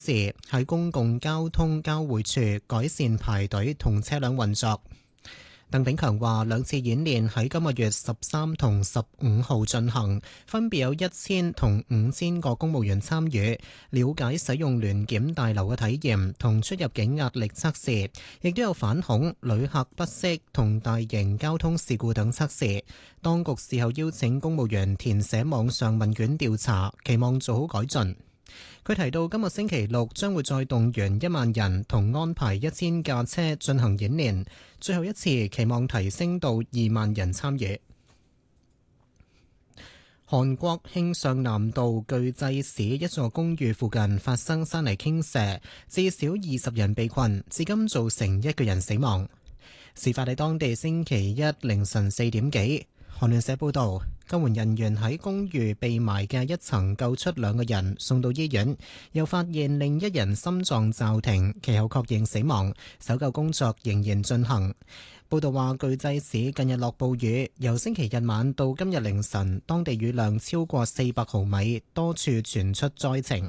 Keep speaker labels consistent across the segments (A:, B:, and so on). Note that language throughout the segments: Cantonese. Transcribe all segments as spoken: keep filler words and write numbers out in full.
A: 時喺公共交通交匯處改善排隊同車輛運作。鄧炳強話：兩次演練喺今個月十三同十五號進行，分別有一千同五千個公務員參與，了解使用聯檢大樓嘅體驗同出入境壓力測試，亦都有反恐、旅客不適同大型交通事故等測試。當局事後邀請公務員填寫網上問卷調查，期望做好改進。佢提到今個星期六將會再動員一萬人同安排一千架車進行演練，最後一次期望提升到二萬人參與。韓國慶尚南道具濟市一座公寓附近發生山泥傾瀉，至少二十人被困，至今造成一個人死亡。事發喺當地星期一凌晨四點幾。韓聯社報道，救援人員喺公寓被埋嘅一層救出兩個人，送到醫院，又發現另一人心臟驟停，其後確認死亡。搜救工作仍然進行。報道話，具濟市近日落暴雨，由星期日晚到今日凌晨，當地雨量超過四百毫米，多處傳出災情。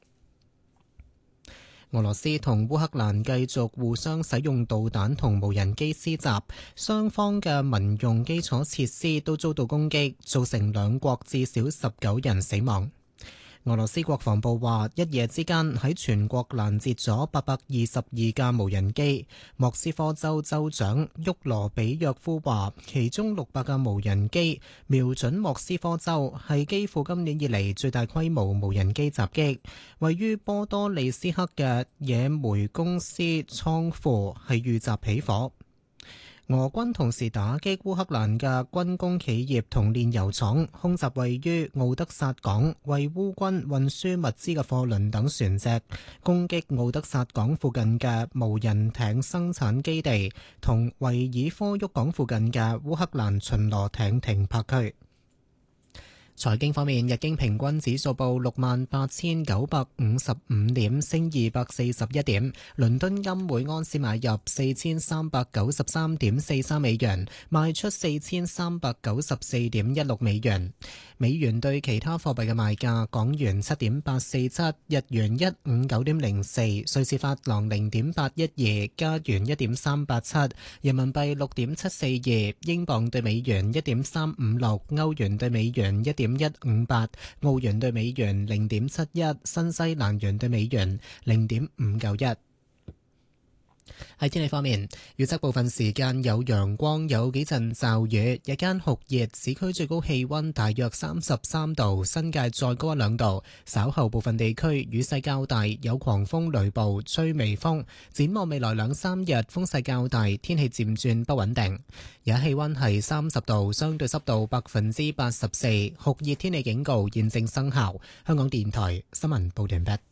A: 俄羅斯同烏克蘭繼續互相使用導彈同無人機施襲，雙方嘅民用基礎設施都遭到攻擊，造成兩國至少十九人死亡。俄羅斯國防部話，一夜之間喺全國攔截咗八百二十二架無人機。莫斯科州州長沃羅比約夫話，其中六百架無人機瞄準莫斯科州，係基輔今年以嚟最大規模無人機襲擊。位於波多利斯克嘅野煤公司倉庫係遇襲起火。俄軍同時打擊烏克蘭嘅軍工企業同煉油廠，空襲位於奧德薩港為烏軍運輸物資嘅貨輪等船隻，攻擊奧德薩港附近嘅無人艇生產基地同維爾科沃港附近嘅烏克蘭巡邏艇停泊區。財經方面，日經平均指數報六萬八千九百五十五點，升二百四十一點。倫敦金每安士買入四千三百九十三點四三美元，賣出四千三百九十四點一六美元。美元對其他貨幣嘅賣價：港元七點八四七，日元一五九點零四，瑞士法郎零點八一二，加元一點三八七，人民幣六點七四二，英鎊對美元一點三五六，歐元對美元一點一五八，澳元對美元零點七一，新西蘭元對美元零點五九一。喺天氣方面，預測部分時間有陽光，有幾陣驟雨，日間酷熱，市區最高氣溫大約三十三度，新界再高一兩度。稍後部分地區雨勢較大，有狂風雷暴，吹微風。展望未來兩三日風勢較大，天氣漸轉不穩定。而家氣溫係三十度，相對濕度百分之八十四，酷熱天氣警告現正生效。香港電台新聞報道完畢。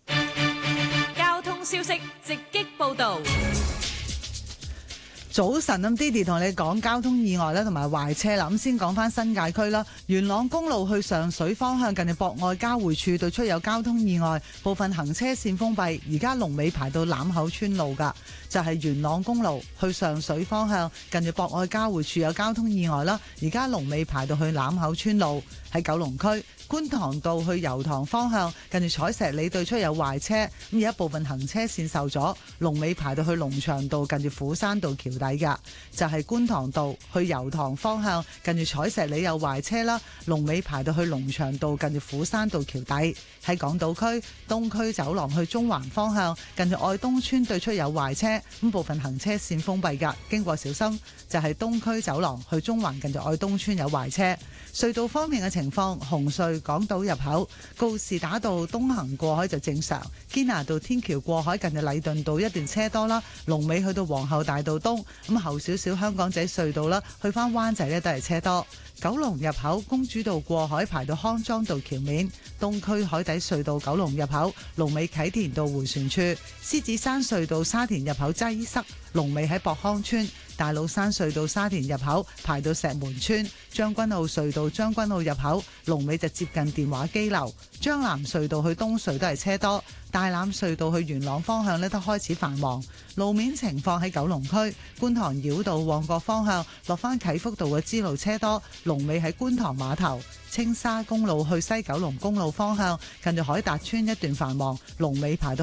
B: 消息直擊報道。
C: 早晨，咁 Didi 同你講交通意外咧，同埋壞車啦。咁先講翻新界區啦，元朗公路去上水方向近住博愛交匯處對出有交通意外，部分行車線封閉，而家龍尾排到欖口村路噶。就係、是、元朗公路去上水方向近住博愛交匯處有交通意外啦，而家龍尾排到去欖口村路。喺九龍區觀塘道去油塘方向近住彩石里對出有壞車，咁而一部分行車線受阻，龍尾排到去龍翔道近住虎山道橋底噶。就係、是、觀塘道去油塘方向近住彩石里有壞車啦，龍尾排到去龍翔道近住虎山道橋底。喺港島區東區走廊去中環方向近住愛東村對出有壞車，咁部分行車線封閉噶，經過小心。就係、是、東區走廊去中環近住愛東村有壞車。隧道方面嘅情況，紅隧港島入口告士打道東行過海就正常，堅拿道天橋過海近住禮頓道一段車多啦，龍尾去到皇后大道東，咁後少少香港仔隧道啦，去翻灣仔呢都係車多。九龍入口公主道過海排到康莊道橋面，東區海底隧道九龍入口龍尾啟田道迴旋處，獅子山隧道沙田入口擠塞，龍尾喺博康村。大老山隧道沙田入口排到石門村，將軍澳隧道將軍澳入口龍尾就接近電話機樓，將南隧道去東隧都係車多，大欖隧道去元朗方向呢都開始繁忙。路面情況喺九龍區觀塘繞道旺角方向落返啟福道嘅支路車多，龍尾喺觀塘碼頭。 青沙公路去西九龍公路方向，近住海達村一段繁忙，龍尾排到